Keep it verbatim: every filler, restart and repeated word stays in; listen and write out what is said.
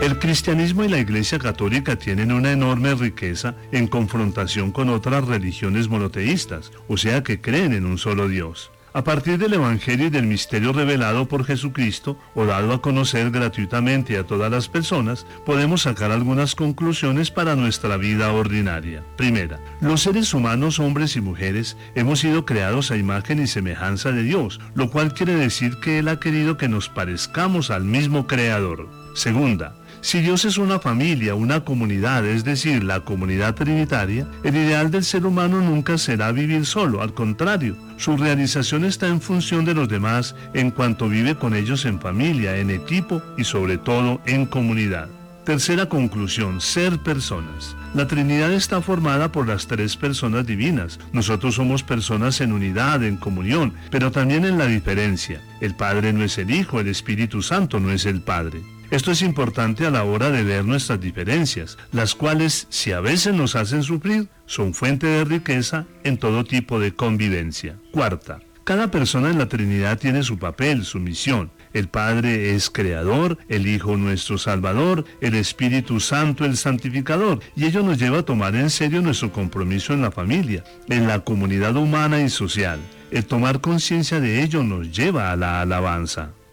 El cristianismo y la Iglesia Católica tienen una enorme riqueza en confrontación con otras religiones monoteístas, o sea que creen en un solo Dios. A partir del Evangelio y del misterio revelado por Jesucristo, o dado a conocer gratuitamente a todas las personas, podemos sacar algunas conclusiones para nuestra vida ordinaria. Primera, los seres humanos, hombres y mujeres, hemos sido creados a imagen y semejanza de Dios, lo cual quiere decir que Él ha querido que nos parezcamos al mismo Creador. Segunda, si Dios es una familia, una comunidad, es decir, la comunidad trinitaria, el ideal del ser humano nunca será vivir solo, al contrario, su realización está en función de los demás en cuanto vive con ellos en familia, en equipo y sobre todo en comunidad. Tercera conclusión, ser personas. La Trinidad está formada por las tres personas divinas. Nosotros somos personas en unidad, en comunión, pero también en la diferencia. El Padre no es el Hijo, el Espíritu Santo no es el Padre. Esto es importante a la hora de ver nuestras diferencias, las cuales, si a veces nos hacen sufrir, son fuente de riqueza en todo tipo de convivencia. Cuarta, cada persona en la Trinidad tiene su papel, su misión. El Padre es Creador, el Hijo nuestro Salvador, el Espíritu Santo el Santificador, y ello nos lleva a tomar en serio nuestro compromiso en la familia, en la comunidad humana y social. El tomar conciencia de ello nos lleva a la alabanza.